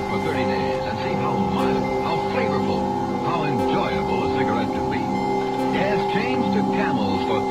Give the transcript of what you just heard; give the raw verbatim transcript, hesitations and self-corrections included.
for thirty days and see how mild, how flavorful, how enjoyable a cigarette can be. Yes, change to Camels for